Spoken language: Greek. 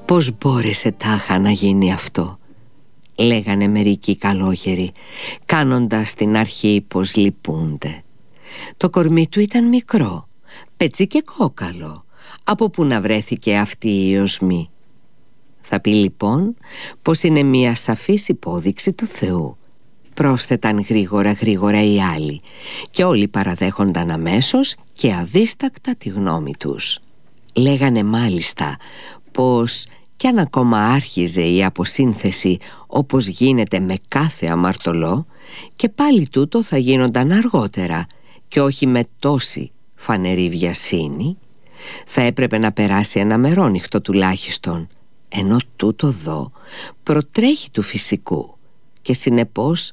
«Πώς μπόρεσε τάχα να γίνει αυτό», λέγανε μερικοί καλόγεροι, κάνοντας την αρχή πως λυπούνται. Το κορμί του ήταν μικρό, πετσί και κόκαλο. Από πού να βρέθηκε αυτή η οσμή? Θα πει λοιπόν πως είναι μια σαφής υπόδειξη του Θεού. Πρόσθεταν γρήγορα οι άλλοι, και όλοι παραδέχονταν αμέσως και αδίστακτα τη γνώμη τους. Λέγανε μάλιστα πως κι αν ακόμα άρχιζε η αποσύνθεση όπως γίνεται με κάθε αμαρτωλό, και πάλι τούτο θα γίνονταν αργότερα και όχι με τόση φανερή βιασύνη. Θα έπρεπε να περάσει ένα μερόνυχτο τουλάχιστον, ενώ τούτο δω προτρέχει του φυσικού και συνεπώς